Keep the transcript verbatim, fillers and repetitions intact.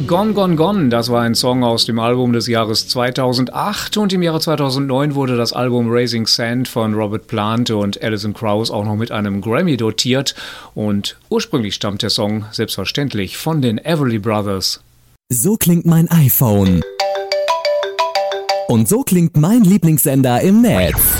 Gone, Gone, Gone, das war ein Song aus dem Album des Jahres zweitausendacht und im Jahre zweitausendneun wurde das Album Raising Sand von Robert Plant und Alison Krauss auch noch mit einem Grammy dotiert und ursprünglich stammt der Song selbstverständlich von den Everly Brothers. So klingt mein iPhone. Und so klingt mein Lieblingssender im Netz.